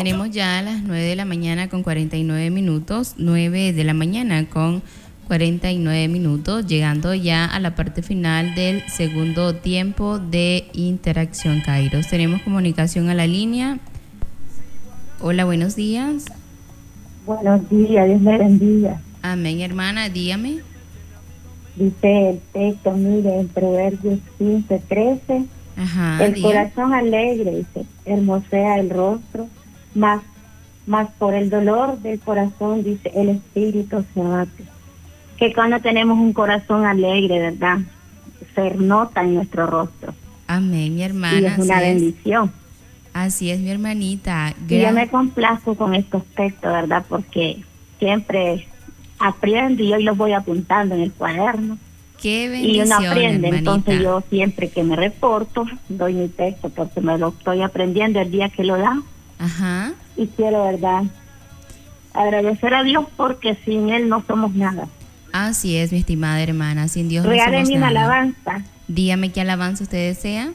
Tenemos ya las 9 de la mañana con 49 minutos, 9 de la mañana con 49 minutos, llegando ya a la parte final del segundo tiempo de Interacción Kairos. Tenemos comunicación a la línea. Hola, buenos días. Buenos días, Dios me bendiga. Amén, hermana, dígame. Dice el texto, mire, en Proverbios 15:13, Ajá, el corazón alegre, dice, hermosea el rostro, más por el dolor del corazón, dice, el espíritu se abate. Que cuando tenemos un corazón alegre, ¿verdad? Se nota en nuestro rostro. Amén, mi hermana. Y es una bendición. Así es, mi hermanita. Y yo me complazco con estos textos, ¿verdad? Porque siempre aprendo y hoy los voy apuntando en el cuaderno. Qué bendición, y uno aprende, hermanita. Entonces yo siempre que me reporto doy mi texto porque me lo estoy aprendiendo el día que lo da. Ajá. Y quiero, ¿verdad?, agradecer a Dios porque sin Él no somos nada. Así es, mi estimada hermana, sin Dios no Regáleme somos una nada. alabanza. Dígame qué alabanza usted desea.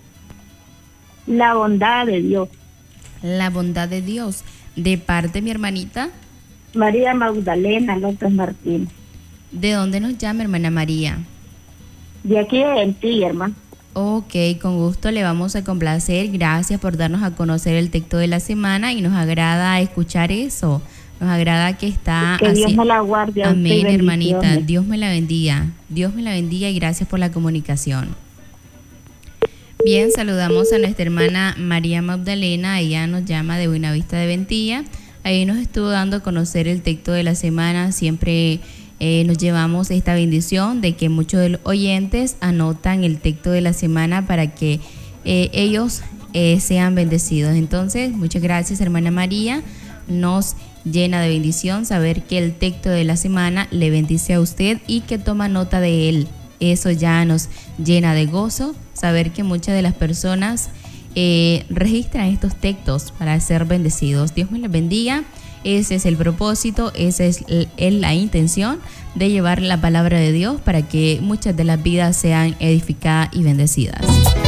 La bondad de Dios. La bondad de Dios. De parte, mi hermanita. María Magdalena López Martín. ¿De dónde nos llama, hermana María? De aquí en ti, hermano. Ok, con gusto le vamos a complacer. Gracias por darnos a conocer el texto de la semana y nos agrada escuchar eso. Nos agrada que está que Dios me la guarde. Amén, hermanita. Dios me la bendiga. Dios me la bendiga y gracias por la comunicación. Bien, saludamos a nuestra hermana María Magdalena. Ella nos llama de Buenavista de Ventilla. Ahí nos estuvo dando a conocer el texto de la semana. Siempre nos llevamos esta bendición de que muchos de los oyentes anotan el texto de la semana para que ellos sean bendecidos. Entonces, muchas gracias, hermana María. Nos llena de bendición saber que el texto de la semana le bendice a usted y que toma nota de él. Eso ya nos llena de gozo, saber que muchas de las personas registran estos textos para ser bendecidos. Dios me les bendiga. Ese es el propósito, esa es la intención de llevar la palabra de Dios para que muchas de las vidas sean edificadas y bendecidas.